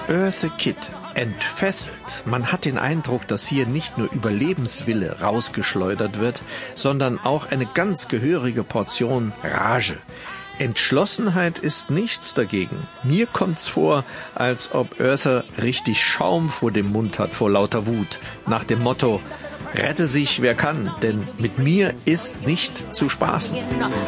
Eartha Kitt entfesselt. Man hat den Eindruck, dass hier nicht nur Überlebenswille rausgeschleudert wird, sondern auch eine ganz gehörige Portion Rage. Entschlossenheit ist nichts dagegen. Mir kommt's vor, als ob Eartha richtig Schaum vor dem Mund hat vor lauter Wut. Nach dem Motto: Rette sich, wer kann, denn mit mir ist nicht zu spaßen.